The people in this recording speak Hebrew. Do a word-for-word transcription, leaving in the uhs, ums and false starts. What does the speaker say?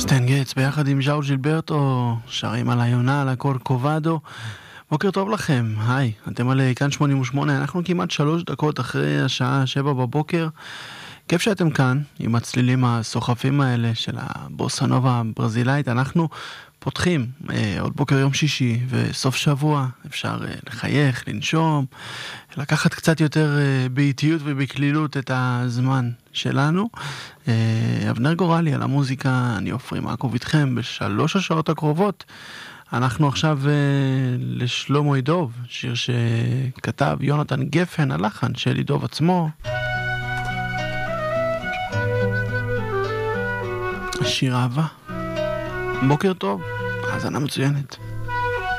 סטן גטס ביחד עם ז'או ג'ילברטו שרים על היונה, על הקורקובדו. בוקר טוב לכם, היי, אתם על כאן שמונים ושמונה, אנחנו כמעט שלוש דקות אחרי השעה שבע בבוקר. כיף שאתם כאן עם הצלילים הסוחפים האלה של הבוסה נובה הברזילאית. אנחנו פותחים אה, עוד בוקר יום שישי וסוף שבוע, אפשר אה, לחייך, לנשום, לקחת קצת יותר אה, באיטיות ובכלילות את הזמן שלנו. אה, אבנר גורלי על המוזיקה, אני עופרי מעקוב איתכם בשלוש השעות הקרובות. אנחנו עכשיו אה, לשלמה ידוב, שיר שכתב יונתן גפן, הלחן של ידוב עצמו. שיר אהבה. בוקר טוב, האזנה מצוינת.